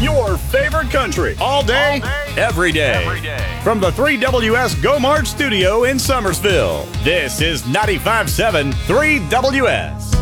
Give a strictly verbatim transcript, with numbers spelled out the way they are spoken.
your favorite country. All day, All day, every day. every day. From the three W S Go March studio in Summersville, this is ninety-five point seven three W S.